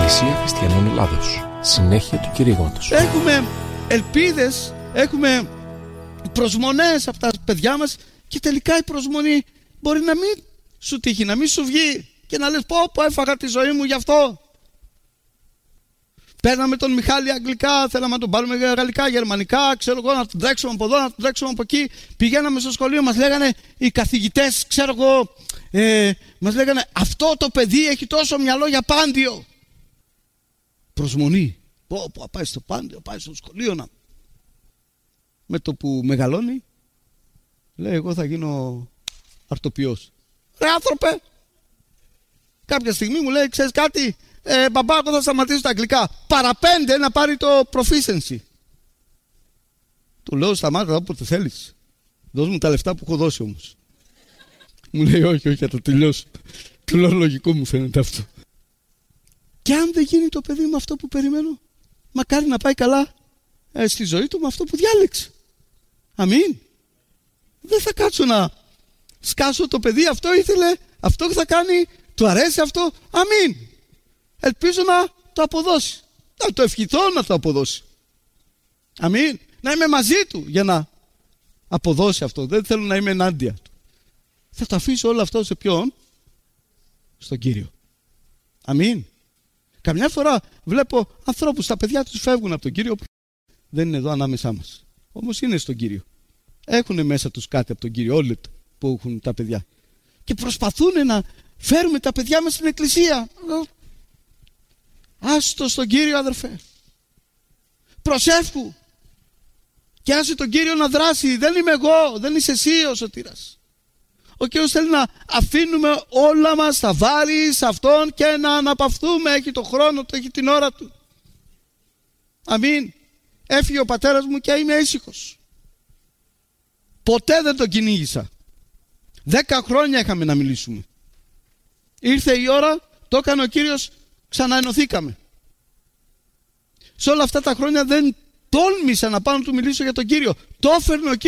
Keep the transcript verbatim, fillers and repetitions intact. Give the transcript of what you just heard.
Εκκλησία Χριστιανών Ελλάδος. Συνέχεια του κηρύγματος. Έχουμε ελπίδες, έχουμε προσμονές από τα παιδιά μας και τελικά η προσμονή μπορεί να μην σου τύχει, να μην σου βγει και να λες πω πω έφαγα τη ζωή μου γι' αυτό. Παίρναμε τον Μιχάλη αγγλικά, θέλαμε να τον πάρουμε γαλλικά, γερμανικά, ξέρω εγώ, να τον τρέξουμε από εδώ, να τον τρέξουμε από εκεί. Πηγαίναμε στο σχολείο, μας λέγανε οι καθηγητές, ξέρω εγώ, ε, μας λέγανε αυτό το παιδί έχει τόσο μυαλό για πάντιο. Προσμονή. Πω, πω, πάει στο πάντιο, πάει στο σχολείο να. Με το που μεγαλώνει, λέει εγώ θα γίνω αρτοποιός. Ρε άνθρωπε, κάποια στιγμή μου λέει ξέρεις κάτι, ε, μπαμπά εγώ θα σταματήσω τα αγγλικά. Παραπέντε να πάρει το proficiency. Του λέω σταμάτα όποτε θέλεις. Δώσ' μου τα λεφτά που έχω δώσει όμως. Μου λέει όχι, όχι, θα το τελειώσω. Του λέω λογικό μου φαίνεται αυτό. Και αν δεν γίνει το παιδί με αυτό που περιμένω, μακάρι να πάει καλά ε, στη ζωή του με αυτό που διάλεξε. Αμήν. Δεν θα κάτσω να σκάσω το παιδί, αυτό ήθελε, αυτό θα κάνει, του αρέσει αυτό. Αμήν. Ελπίζω να το αποδώσει. Να το ευχηθώ να το αποδώσει. Αμήν. Να είμαι μαζί του για να αποδώσει αυτό. Δεν θέλω να είμαι ενάντια του. Θα το αφήσω όλο αυτό σε ποιον? Στον Κύριο. Αμήν. Καμιά φορά βλέπω ανθρώπους, τα παιδιά τους φεύγουν από τον Κύριο, δεν είναι εδώ ανάμεσά μας. Όμως είναι στον Κύριο. Έχουν μέσα τους κάτι από τον Κύριο, όλοι που έχουν τα παιδιά. Και προσπαθούν να φέρουμε τα παιδιά μας στην εκκλησία. Άστο στον Κύριο, αδερφέ. Προσεύχου. Και άσε τον Κύριο να δράσει. Δεν είμαι εγώ, δεν είσαι εσύ ο σωτήρας. Ο Κύριος θέλει να αφήνουμε όλα μας τα βάρη σε Αυτόν και να αναπαυθούμε. Έχει το χρόνο του, έχει την ώρα του. Αμήν. Έφυγε ο πατέρας μου και είμαι ήσυχος. Ποτέ δεν τον κυνήγησα. Δέκα χρόνια είχαμε να μιλήσουμε. Ήρθε η ώρα, το έκανε ο Κύριος, ξαναενωθήκαμε. Σε όλα αυτά τα χρόνια δεν τόλμησα να πάω να του μιλήσω για τον Κύριο. Το έφερνε ο Κύριος.